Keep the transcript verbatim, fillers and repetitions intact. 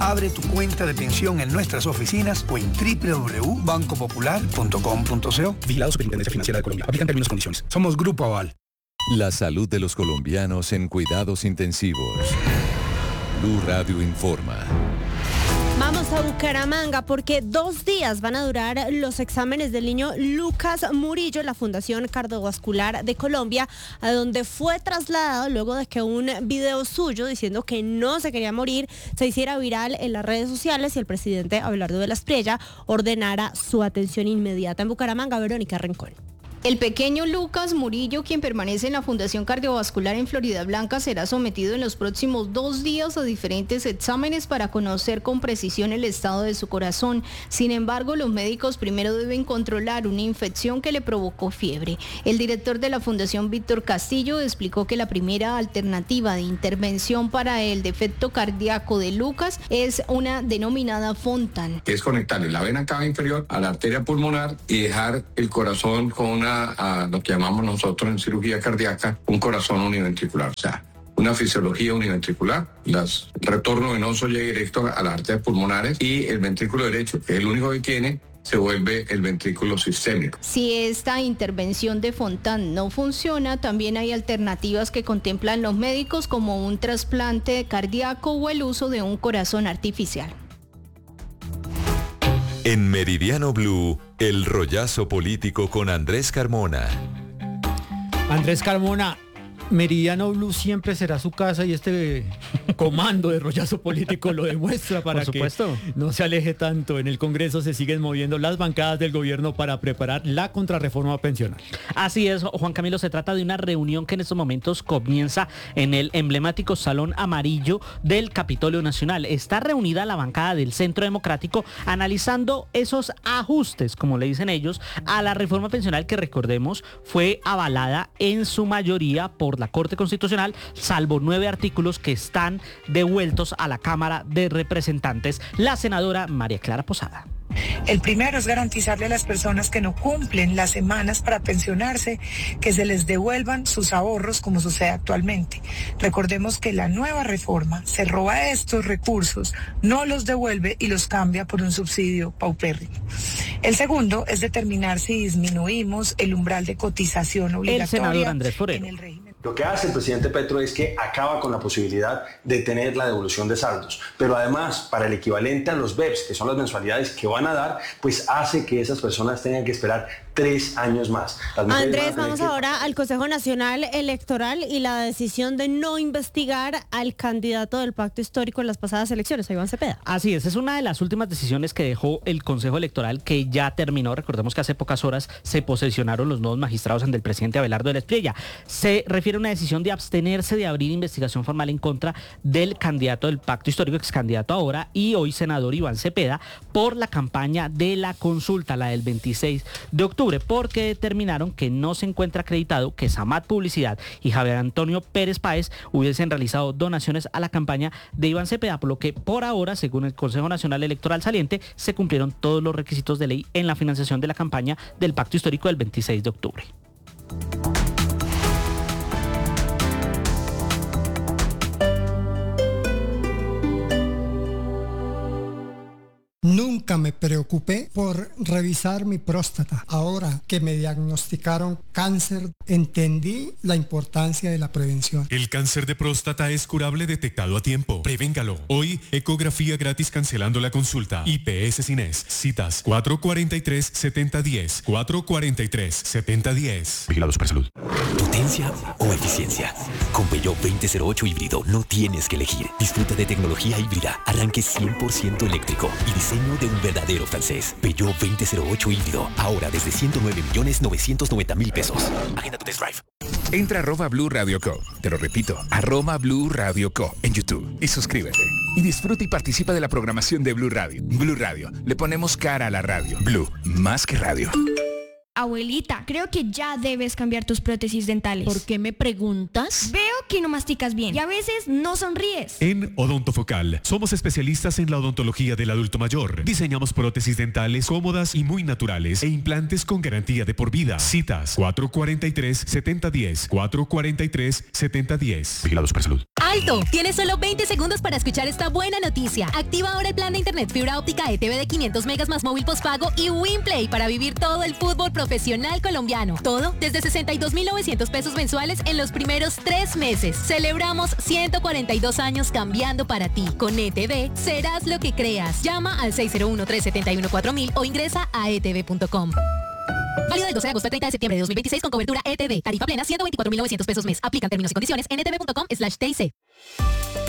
Abre tu cuenta de pensión en nuestras oficinas o en doble u doble u doble u punto banco popular punto com punto co. Vigilado Superintendencia Financiera de Colombia. Aplican términos y condiciones. Somos Grupo Aval. La salud de los colombianos en cuidados intensivos. Blue Radio informa. Vamos a Bucaramanga porque dos días van a durar los exámenes del niño Lucas Murillo en la Fundación Cardiovascular de Colombia, a donde fue trasladado luego de que un video suyo diciendo que no se quería morir se hiciera viral en las redes sociales y el presidente Abelardo de la Espriella ordenara su atención inmediata. En Bucaramanga, Verónica Rincón. El pequeño Lucas Murillo, quien permanece en la Fundación Cardiovascular en Floridablanca, será sometido en los próximos dos días a diferentes exámenes para conocer con precisión el estado de su corazón. Sin embargo, los médicos primero deben controlar una infección que le provocó fiebre. El director de la Fundación, Víctor Castillo, explicó que la primera alternativa de intervención para el defecto cardíaco de Lucas es una denominada Fontan. Es conectarle la vena cava inferior a la arteria pulmonar y dejar el corazón con una a lo que llamamos nosotros en cirugía cardíaca un corazón univentricular, o sea, una fisiología univentricular. El retorno venoso llega directo a las arterias pulmonares y el ventrículo derecho, que es el único que tiene, se vuelve el ventrículo sistémico. Si esta intervención de Fontan no funciona, también hay alternativas que contemplan los médicos como un trasplante cardíaco o el uso de un corazón artificial. En Meridiano Blue, el rollazo político con Andrés Carmona. Andrés Carmona, Meridiano Blue siempre será su casa y este comando de rollazo político lo demuestra para Por supuesto. que no se aleje tanto. En el Congreso se siguen moviendo las bancadas del gobierno para preparar la contrarreforma pensional. Así es, Juan Camilo, se trata de una reunión que en estos momentos comienza en el emblemático Salón Amarillo del Capitolio Nacional. Está reunida la bancada del Centro Democrático analizando esos ajustes, como le dicen ellos, a la reforma pensional que, recordemos, fue avalada en su mayoría por la Corte Constitucional, salvo nueve artículos que están devueltos a la Cámara de Representantes. La senadora María Clara Posada. El primero es garantizarle a las personas que no cumplen las semanas para pensionarse que se les devuelvan sus ahorros como sucede actualmente. Recordemos que la nueva reforma se roba estos recursos, no los devuelve y los cambia por un subsidio paupérrimo. El segundo es determinar si disminuimos el umbral de cotización obligatoria. El senador Andrés Forero. En el régimen. Lo que hace el presidente Petro es que acaba con la posibilidad de tener la devolución de saldos, pero además para el equivalente a los B E P S, que son las mensualidades que van a dar, pues hace que esas personas tengan que esperar tres años más. Andrés, vamos que... ahora al Consejo Nacional Electoral y la decisión de no investigar al candidato del Pacto Histórico en las pasadas elecciones, a Iván Cepeda. Así es, es una de las últimas decisiones que dejó el Consejo Electoral, que ya terminó. Recordemos que hace pocas horas se posesionaron los nuevos magistrados ante el presidente Abelardo de la Espriella. Se refiere a una decisión de abstenerse de abrir investigación formal en contra del candidato del Pacto Histórico, ex candidato ahora y hoy senador Iván Cepeda, por la campaña de la consulta, la del veintiséis de octubre. Porque determinaron que no se encuentra acreditado que Samat Publicidad y Javier Antonio Pérez Páez hubiesen realizado donaciones a la campaña de Iván Cepeda, por lo que por ahora, según el Consejo Nacional Electoral saliente, se cumplieron todos los requisitos de ley en la financiación de la campaña del Pacto Histórico del veintiséis de octubre. Nunca me preocupé por revisar mi próstata. Ahora que me diagnosticaron cáncer, entendí la importancia de la prevención. El cáncer de próstata es curable detectado a tiempo. Prevéngalo. Hoy, ecografía gratis cancelando la consulta. I P S Cines. Citas cuatro cuatro tres, siete cero uno cero. cuatro cuatro tres, siete cero uno cero. Vigilado Supersalud. ¿Potencia o eficiencia? Con Peugeot veinte cero ocho híbrido no tienes que elegir. Disfruta de tecnología híbrida, arranque cien por ciento eléctrico y diseño de un verdadero francés. Peugeot veinte cero ocho híbrido, ahora desde ciento nueve millones novecientos noventa mil pesos. Agenda tu test drive. Entra a arroba Blue Radio Co. Te lo repito, arroba Blue Radio Co. en YouTube y suscríbete. Y disfruta y participa de la programación de Blue Radio. Blue Radio, le ponemos cara a la radio. Blue, más que radio. Abuelita, creo que ya debes cambiar tus prótesis dentales. ¿Por qué me preguntas? Veo que no masticas bien y a veces no sonríes. En Odontofocal somos especialistas en la odontología del adulto mayor. Diseñamos prótesis dentales cómodas y muy naturales e implantes con garantía de por vida. Citas cuatro cuatro tres, siete cero uno cero, cuatro cuatro tres, siete cero uno cero. Vigilados para salud. ¡Alto! Tienes solo veinte segundos para escuchar esta buena noticia. Activa ahora el plan de internet fibra óptica E T V de quinientos megas más móvil postpago y WinPlay para vivir todo el fútbol profesional colombiano. Todo desde sesenta y dos mil novecientos pesos mensuales en los primeros tres meses. Celebramos ciento cuarenta y dos años cambiando para ti. Con E T V serás lo que creas. Llama al seis cero uno, tres siete uno, cuatro mil o ingresa a e t v punto com. Válido del doce de agosto al treinta de septiembre de dos mil veintiséis con cobertura E T V. Tarifa plena ciento veinticuatro mil novecientos pesos mes. Aplican términos y condiciones en e t v punto com slash t i c.